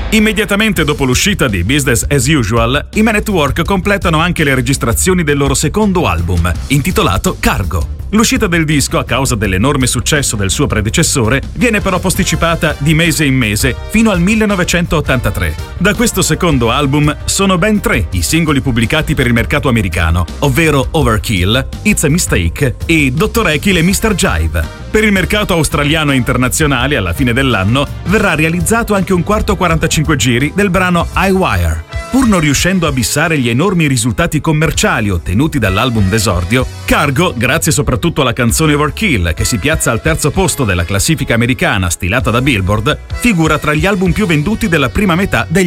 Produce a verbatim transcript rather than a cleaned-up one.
Immediatamente dopo l'uscita di Business as Usual, i Men at Work completano anche le registrazioni del loro secondo album, intitolato Cargo. L'uscita del disco, a causa dell'enorme successo del suo predecessore, viene però posticipata di mese in mese fino al millenovecentottantatré. Da questo secondo album sono ben tre i singoli pubblicati per il mercato americano, ovvero Overkill, It's a Mistake e doctor Jekyll e mister Jive. Per il mercato australiano e internazionale, alla fine dell'anno, verrà realizzato anche un quarto quarantacinque giri del brano I Wire. Pur non riuscendo a bissare gli enormi risultati commerciali ottenuti dall'album d'esordio, Cargo, grazie soprattutto alla canzone Overkill, che si piazza al terzo posto della classifica americana stilata da Billboard, figura tra gli album più venduti della prima metà degli